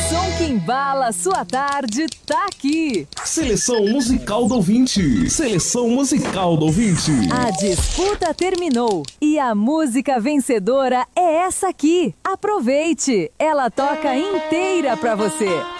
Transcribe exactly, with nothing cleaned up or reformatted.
som que embala sua tarde tá aqui. Seleção musical do ouvinte. Seleção musical do ouvinte. A disputa terminou e a música vencedora é essa aqui. Aproveite, ela toca inteira pra você.